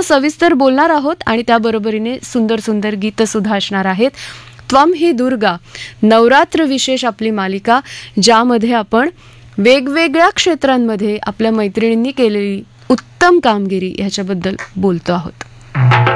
सविस्तर बोलणार आहोत आणि त्याबरोबरीने सुंदर सुंदर गीतं सुद्धा असणार आहेत. त्वम ही दुर्गा नवरात्र विशेष आपली मालिका, ज्यामध्ये आपण वेगवेगळ्या क्षेत्रांमध्ये आपल्या मैत्रिणींनी केलेली उत्तम कामगिरी ह्याच्याबद्दल बोलतो आहोत.